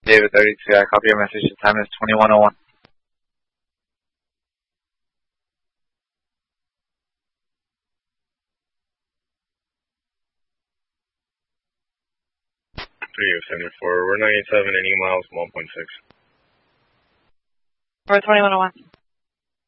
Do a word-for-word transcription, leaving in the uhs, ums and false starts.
David thirty-two, I copy your message. The time is twenty-one oh one. three oh seventy-four, we're ninety-seven, any miles, one point six. We're twenty-one oh one.